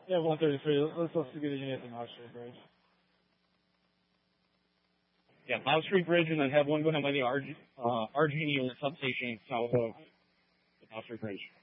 Yeah, 133. Let's see if there's anything Mount Street Bridge. Yeah, Mount Street Bridge, and then have one go down by the RG&E unit substation south of the Mount Street Bridge.